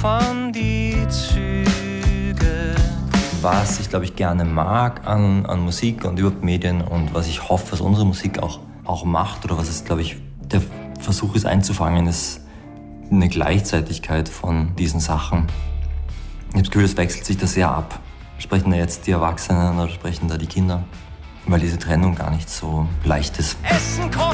fahren die Züge. Was ich, glaube ich, gerne mag an Musik und überhaupt Medien und was ich hoffe, was unsere Musik auch macht oder was es, glaube ich, der Versuch ist einzufangen, ist eine Gleichzeitigkeit von diesen Sachen. Ich habe das Gefühl, es wechselt sich da sehr ab. Sprechen da jetzt die Erwachsenen oder sprechen da die Kinder? Weil diese Trennung gar nicht so leicht ist. Essen kostet